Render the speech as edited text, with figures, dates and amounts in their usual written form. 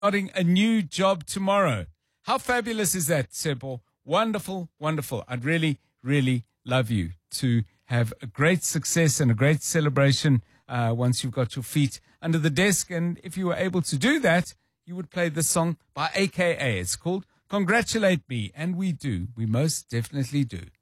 starting a new job tomorrow. How fabulous is that, Sebo? Wonderful, wonderful. I'd really, really love you to have a great success and a great celebration once you've got your feet under the desk. And if you were able to do that, you would play this song by AKA. It's called Congratulate Me. And we do. We most definitely do.